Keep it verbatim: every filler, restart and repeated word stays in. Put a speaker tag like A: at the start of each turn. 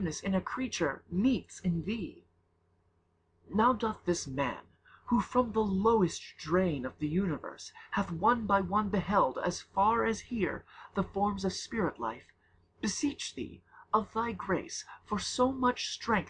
A: goodness in a creature meets in thee. Now doth this man, who from the lowest strain of the universe hath one by one beheld, as far as here, the forms of spirit life, beseech thee, of thy grace, for so much strength